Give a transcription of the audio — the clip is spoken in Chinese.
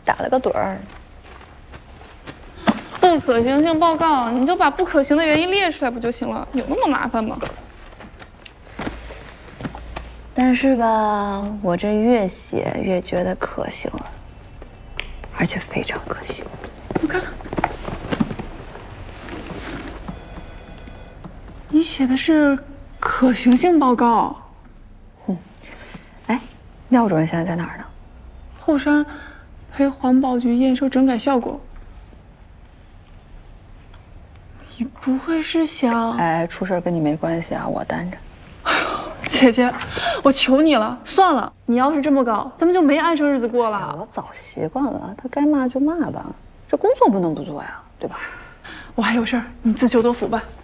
打了个盹儿。 不可行性报告，你就把不可行的原因列出来不就行了？有那么麻烦吗？ 但是吧，我这越写越觉得可行了，而且非常可行。 我看看，你写的是可行性报告。 哎，廖主任现在在哪儿呢？ 后山陪环保局验收整改效果。你不会是想…… 哎，出事跟你没关系啊，我担着。 姐姐，我求你了，算了，你要是这么搞，咱们就没安生日子过了。 我早习惯了，他该骂就骂吧，这工作不能不做呀，对吧？ 我还有事儿，你自求多福吧。